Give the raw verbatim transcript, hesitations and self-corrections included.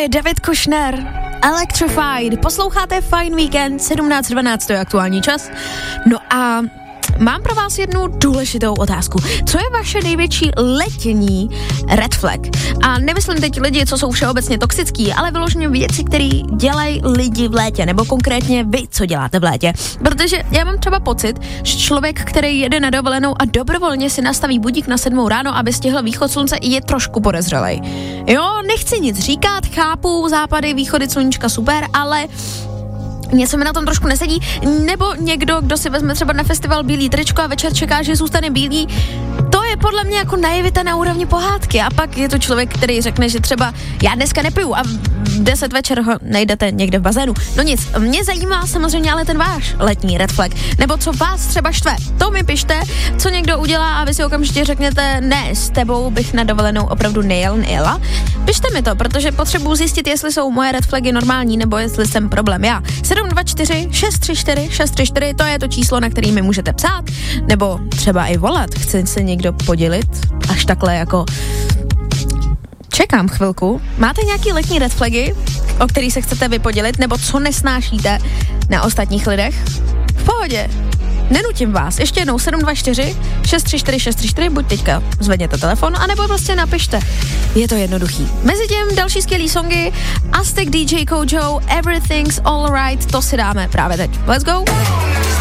je David Kushner, Electrified. Posloucháte Fine Weekend, sedmnáct dvanáct, to je aktuální čas. No a mám pro vás jednu důležitou otázku. Co je vaše největší letní red flag? A nemyslím teď lidi, co jsou všeobecně toxický, ale vyloženě věci, které dělají lidi v létě, nebo konkrétně vy, co děláte v létě. Protože já mám třeba pocit, že člověk, který jede na dovolenou a dobrovolně si nastaví budík na sedmou ráno, aby stihl východ slunce, je trošku podezřelej. Jo, nechci nic říkat, chápu, západy, východy sluníčka super, ale něco mi na tom trošku nesedí, nebo někdo, kdo si vezme třeba na festival bílý tričko a večer čeká, že zůstane bílý, to je podle mě jako naivita na úrovni pohádky. A pak je to člověk, který řekne, že třeba já dneska nepiju a v deset večer ho najdete někde v bazénu. No nic, mě zajímá samozřejmě ale ten váš letní red flag. Nebo co vás třeba štve, to mi pište, co někdo udělá a vy si okamžitě řeknete, ne, s tebou bych na dovolenou opravdu nejel, nejela. Pište mi to, protože potřebuji zjistit, jestli jsou moje red flagy normální, nebo jestli jsem problém já. sedm dva čtyři šest tři čtyři šest tři čtyři, to je to číslo, na který mi můžete psát, nebo třeba i volat. Chce se někdo podělit až takhle jako... Čekám chvilku. Máte nějaký letní red flagy, o který se chcete vypodělit, nebo co nesnášíte na ostatních lidech? V pohodě. Nenutím vás. Ještě jednou sedm dva čtyři šest tři čtyři šest tři čtyři, buď teďka zvedněte telefon, anebo prostě napište. Je to jednoduchý. Mezitím další skvělý songy, Aztec D J Kojo, Everything's Alright, to si dáme právě teď. Let's go!